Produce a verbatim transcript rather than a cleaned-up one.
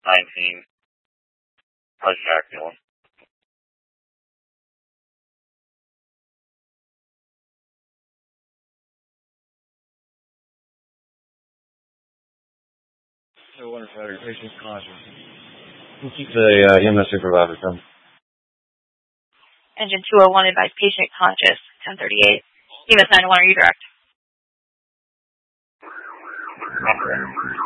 nineteen. How's Jack doing? So one fighter, patient conscious. We'll keep the uh, E M S supervisor from. Engine two oh one advised patient conscious, ten thirty-eight. E M S nine oh one, are you direct? Okay.